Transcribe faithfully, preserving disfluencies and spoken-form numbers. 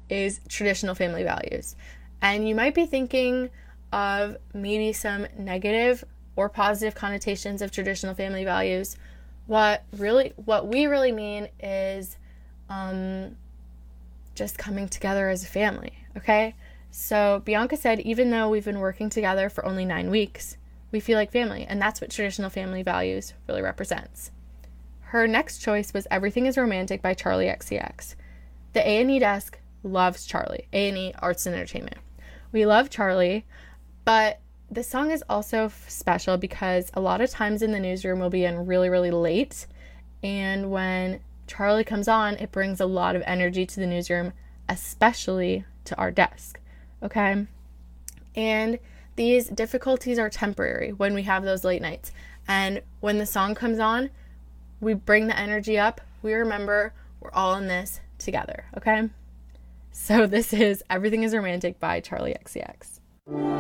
is traditional family values. And you might be thinking of maybe some negative or positive connotations of traditional family values. What really, what we really mean is um, just coming together as a family, okay? So Bianca said, even though we've been working together for only nine weeks, we feel like family, and that's what traditional family values really represents. Her next choice was Everything is Romantic by Charli X C X. The A and E desk loves Charli, A and E Arts and Entertainment. We love Charli, but the song is also special because a lot of times in the newsroom we'll be in really, really late, and when Charli comes on, it brings a lot of energy to the newsroom, especially to our desk, okay? And these difficulties are temporary when we have those late nights, and when the song comes on, we bring the energy up. We remember we're all in this together, okay? So this is Everything is Romantic by Charli X C X.